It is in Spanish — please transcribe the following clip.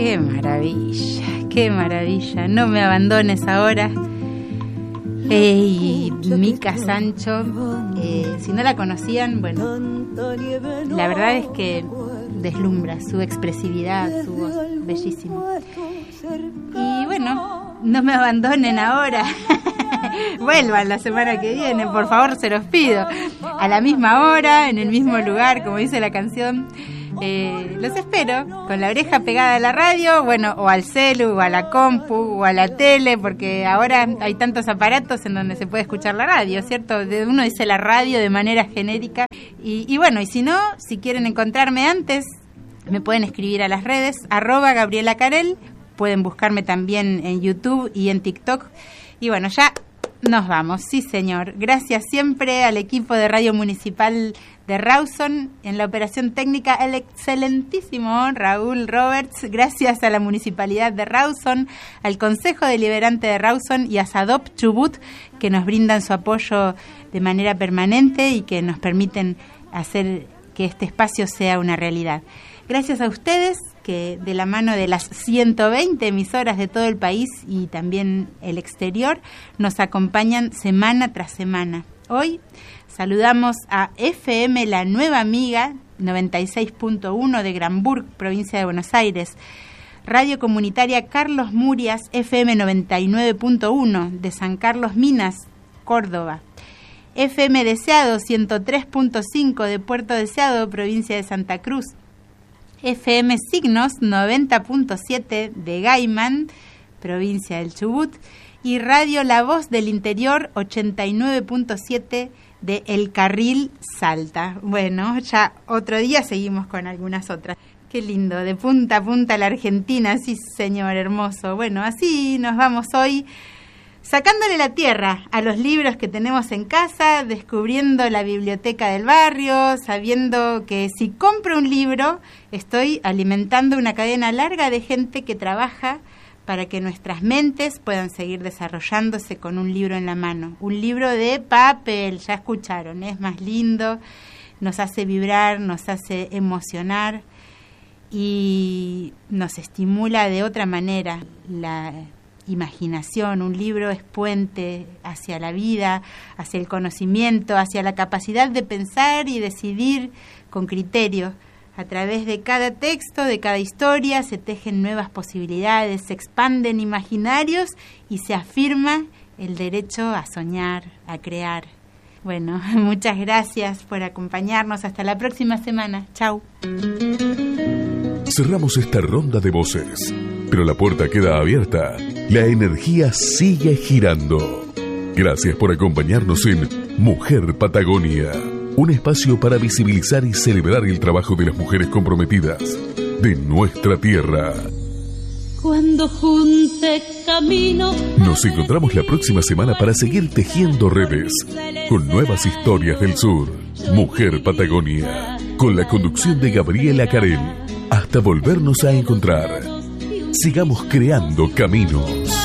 Qué maravilla, qué maravilla. No me abandones ahora. Mica Sancho, si no la conocían, bueno, la verdad es que deslumbra su expresividad, su voz, bellísimo. Y bueno, no me abandonen ahora. Vuelvan la semana que viene, por favor, se los pido. A la misma hora, en el mismo lugar, como dice la canción. Los espero con la oreja pegada a la radio, bueno, o al celu, o a la compu, o a la tele, porque ahora hay tantos aparatos en donde se puede escuchar la radio, ¿cierto? Uno dice la radio de manera genérica. Y bueno, y si no, si quieren encontrarme antes, me pueden escribir a las redes, @Gabriela Carel, pueden buscarme también en YouTube y en TikTok. Y bueno, ya nos vamos, sí señor. Gracias siempre al equipo de Radio Municipal de Rawson, en la operación técnica el excelentísimo Raúl Roberts. Gracias a la Municipalidad de Rawson, al Consejo Deliberante de Rawson y a Sadop Chubut, que nos brindan su apoyo de manera permanente y que nos permiten hacer que este espacio sea una realidad. Gracias a ustedes, que de la mano de las 120 emisoras de todo el país y también el exterior, nos acompañan semana tras semana. Hoy saludamos a FM La Nueva Amiga, 96.1 de Granburg, provincia de Buenos Aires. Radio Comunitaria Carlos Murias, FM 99.1 de San Carlos Minas, Córdoba. FM Deseado, 103.5 de Puerto Deseado, provincia de Santa Cruz. FM Signos 90.7 de Gaiman, provincia del Chubut, y Radio La Voz del Interior 89.7 de El Carril, Salta. Bueno, ya otro día seguimos con algunas otras. Qué lindo, de punta a punta la Argentina, sí señor, hermoso. Bueno, así nos vamos hoy, sacándole la tierra a los libros que tenemos en casa, descubriendo la biblioteca del barrio, sabiendo que si compro un libro, estoy alimentando una cadena larga de gente que trabaja para que nuestras mentes puedan seguir desarrollándose con un libro en la mano. Un libro de papel, ya escucharon, es más lindo, nos hace vibrar, nos hace emocionar y nos estimula de otra manera la imaginación. Un libro es puente hacia la vida, hacia el conocimiento, hacia la capacidad de pensar y decidir con criterio. A través de cada texto, de cada historia, se tejen nuevas posibilidades, se expanden imaginarios y se afirma el derecho a soñar, a crear. Bueno, muchas gracias por acompañarnos. Hasta la próxima semana. Chau. Cerramos esta ronda de voces, pero la puerta queda abierta. La energía sigue girando. Gracias por acompañarnos en Mujer Patagonia, un espacio para visibilizar y celebrar el trabajo de las mujeres comprometidas de nuestra tierra. Cuando junte camino, nos encontramos la próxima semana para seguir tejiendo redes con nuevas historias del sur. Mujer Patagonia, con la conducción de Gabriela Carel. Hasta volvernos a encontrar. Sigamos creando caminos.